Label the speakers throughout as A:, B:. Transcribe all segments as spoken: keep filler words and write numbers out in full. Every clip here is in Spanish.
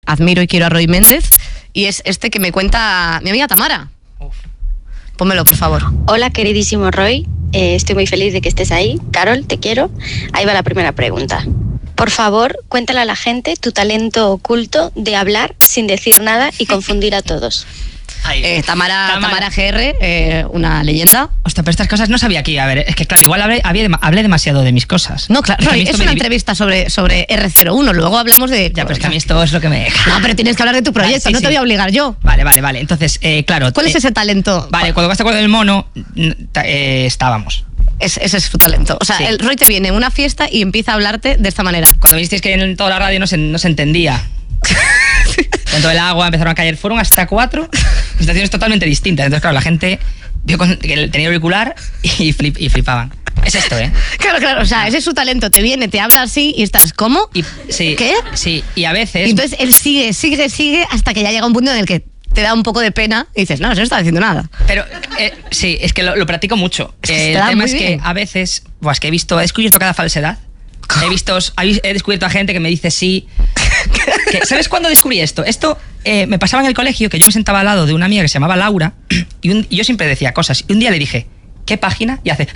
A: admiro y quiero a Roy Méndez, y es este que me cuenta mi amiga Tamara. Uf. Pónmelo, por favor.
B: Hola, queridísimo Roy. Eh, estoy muy feliz de que estés ahí. Carol, te quiero. Ahí va la primera pregunta. Por favor, cuéntale a la gente tu talento oculto de hablar sin decir nada y confundir a todos.
A: Eh, Tamara, Tamara. Tamara G R, eh, una leyenda.
C: Hostia, pero estas cosas no sabía que iba a ver. Es que claro, igual hablé, hablé demasiado de mis cosas.
A: No, claro, Roy, es una entrevista sobre, sobre R cero uno, luego hablamos de...
C: Ya, pero es que a mí esto es lo que me...
A: No, pero tienes que hablar de tu proyecto, vale, sí, no sí. te voy a obligar yo.
C: Vale, vale, vale, entonces, eh, claro...
A: ¿Cuál
C: eh,
A: es ese talento?
C: Vale, cuando vas a acuerdo del mono, eh, estábamos.
A: Es, ese es su talento. O sea, sí. el Roy te viene a una fiesta y empieza a hablarte de esta manera.
C: Cuando visteis que en toda la radio no se, no se entendía... Dentro del agua empezaron a caer, fueron hasta cuatro situaciones totalmente distintas. Entonces, claro, la gente vio que tenía auricular y, flip, y flipaban. Es esto, ¿eh?
A: Claro, claro, o sea, ese es su talento. Te viene, te habla así y estás, ¿cómo?
C: Y, sí,
A: ¿Qué?
C: Sí, y a veces...
A: Y entonces él sigue, sigue, sigue hasta que ya llega un punto en el que te da un poco de pena y dices, no, no está diciendo nada.
C: Pero eh, sí, es que lo, lo practico mucho.
A: Es que
C: eh, el tema es bien. que a veces, pues que he visto, he descubierto cada falsedad. He visto, he descubierto a gente que me dice sí. Que, ¿sabes cuándo descubrí esto? Esto eh, me pasaba en el colegio, que yo me sentaba al lado de una amiga que se llamaba Laura y, un, y yo siempre decía cosas. Y un día le dije, ¿qué página? Y hace...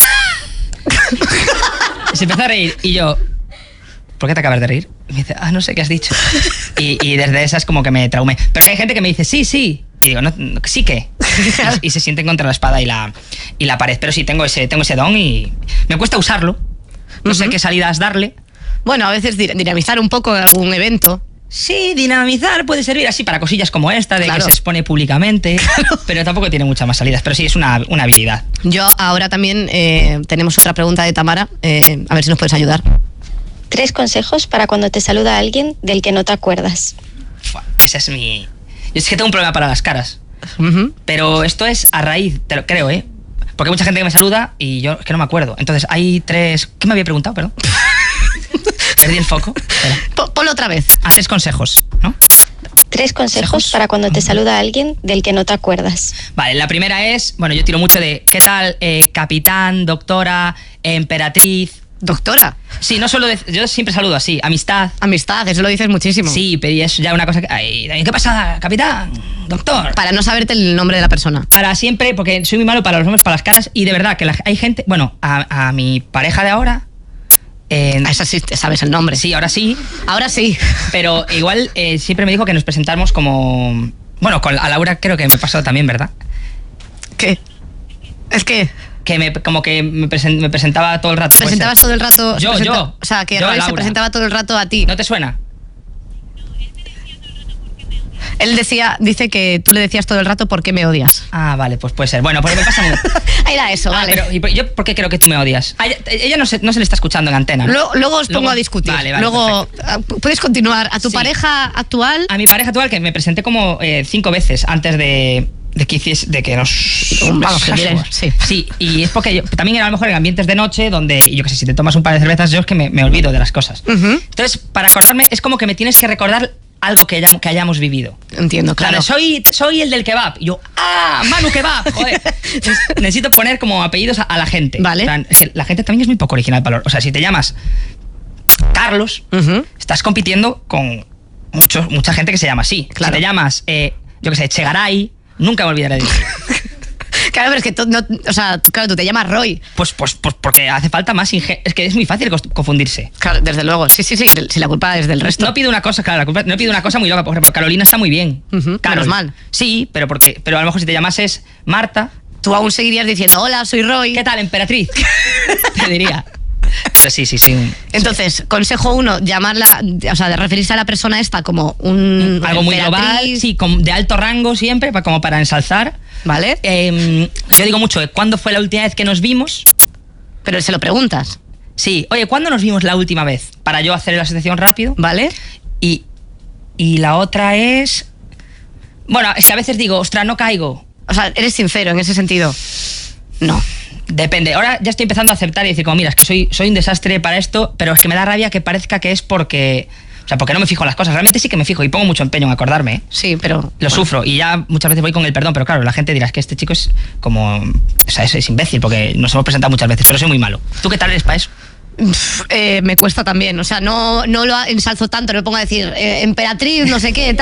C: Y se empezó a reír. Y yo, ¿por qué te acabas de reír? Y me dice, ah, no sé qué has dicho. Y, y desde esas como que me traumé. Pero hay gente que me dice, sí, sí. Y digo, no, no, sí que. Y, y se sienten contra la espada y la, y la pared. Pero sí, tengo ese, tengo ese don y me cuesta usarlo. No uh-huh. sé qué salidas darle.
A: Bueno, a veces dinamizar un poco algún evento.
C: Sí, dinamizar puede servir así para cosillas como esta, de claro. que se expone públicamente, claro. pero tampoco tiene muchas más salidas. Pero sí, es una, una habilidad.
A: Yo ahora también eh, tenemos otra pregunta de Tamara, eh, a ver si nos puedes ayudar.
B: Tres consejos para cuando te saluda alguien del que no te acuerdas.
C: Esa es mi... Yo es que tengo un problema para las caras.
A: Uh-huh.
C: Pero esto es a raíz, te lo creo, ¿eh? Porque hay mucha gente que me saluda y yo es que no me acuerdo. Entonces hay tres... ¿Qué me había preguntado, perdón? Perdí el foco.
A: Ponlo otra vez.
C: A tres consejos, ¿no?
B: Tres consejos, consejos para cuando te saluda alguien del que no te acuerdas.
C: Vale, la primera es... Bueno, yo tiro mucho de... ¿Qué tal, eh, capitán, doctora, emperatriz?
A: ¿Doctora?
C: Sí, no solo... De, yo siempre saludo así. Amistad.
A: Amistad, eso lo dices muchísimo.
C: Sí, pero es ya una cosa que... Ay, ¿qué pasa, capitán? Doctor.
A: Para no saberte el nombre de la persona.
C: Para siempre, porque soy muy malo para los nombres, para las caras. Y de verdad, que la, hay gente... Bueno, a, a mi pareja de ahora...
A: Eh, a esa sí te sabes el nombre.
C: Sí, ahora sí.
A: Ahora sí.
C: Pero igual eh, siempre me dijo que nos presentáramos como... Bueno, con, a Laura creo que me pasó también, ¿verdad?
A: ¿Qué? Es que...
C: Que me, como que me, present, me presentaba todo el rato.
A: ¿Te presentabas todo el rato?
C: Yo,
A: presenta,
C: yo.
A: O sea, que
C: yo,
A: Roy se presentaba todo el rato a ti.
C: ¿No te suena?
A: Él decía, dice que tú le decías todo el rato ¿por qué me odias?
C: Ah, vale, pues puede ser. Bueno, porque me pasa mucho.
A: Ahí era eso,
C: ah,
A: vale.
C: Pero, ¿y yo por qué creo que tú me odias? Ah, ella ella no, se, no se le está escuchando en antena, ¿no?
A: Luego, luego os pongo luego, a discutir.
C: Vale, vale,
A: luego perfecto. Puedes continuar. ¿A tu sí. pareja actual?
C: A mi pareja actual, que me presenté como eh, cinco veces antes de... De que, hiciese, de que nos...
A: Vamos, que sí.
C: Sí, y es porque yo, también a lo mejor en ambientes de noche donde, yo qué sé, si te tomas un par de cervezas, yo es que me, me olvido de las cosas.
A: Uh-huh.
C: Entonces, para acordarme, es como que me tienes que recordar algo que, hayamos, que hayamos vivido.
A: Entiendo, claro.
C: claro soy, soy el del kebab. Y yo, ¡ah! Manu Kebab, joder. Entonces, necesito poner como apellidos a, a la gente.
A: Vale.
C: O sea, es que la gente también es muy poco original para... O sea, si te llamas Carlos, uh-huh. estás compitiendo con mucho, mucha gente que se llama así. Claro. Si te llamas, eh, yo qué sé, Chegaray... Nunca me olvidaré de eso.
A: Claro, pero es que tú, no, o sea, claro, tú te llamas Roy.
C: Pues, pues, pues porque hace falta más ingenio. Es que es muy fácil confundirse.
A: Claro, desde luego. Sí, sí, sí. Si la culpa es del resto.
C: No pido una cosa, claro, la culpa, no pido una cosa muy loca. Por ejemplo, Carolina está muy bien.
A: Uh-huh, menos mal.
C: Sí, pero porque, pero a lo mejor si te llamases Marta,
A: tú aún seguirías diciendo, hola, soy Roy.
C: ¿Qué tal, emperatriz? Te diría. Pero sí, sí, sí.
A: Entonces, sí. Consejo uno, llamarla, o sea, de referirse a la persona esta como un...
C: Algo muy global, sí, de alto rango siempre, como para ensalzar.
A: ¿Vale?
C: Eh, yo digo mucho, ¿cuándo fue la última vez que nos vimos?
A: Pero se lo preguntas.
C: Sí, oye, ¿cuándo nos vimos la última vez? Para yo hacer la asociación rápido.
A: ¿Vale?
C: Y, y la otra es... Bueno, es que a veces digo, ostras, no caigo.
A: O sea, eres sincero en ese sentido.
C: No. Depende, ahora ya estoy empezando a aceptar y decir como, mira, es que soy, soy un desastre para esto, pero es que me da rabia que parezca que es porque... O sea, porque no me fijo en las cosas. Realmente sí que me fijo y pongo mucho empeño en acordarme.
A: Sí, pero...
C: Lo bueno. sufro y ya muchas veces voy con el perdón, pero claro, la gente dirá, es que este chico es como... O sea, es, es imbécil porque nos hemos presentado muchas veces, pero soy muy malo. ¿Tú qué tal eres para eso?
A: Eh, me cuesta también, o sea, no, no lo ensalzo tanto, no me pongo a decir eh, emperatriz, no sé qué, tal.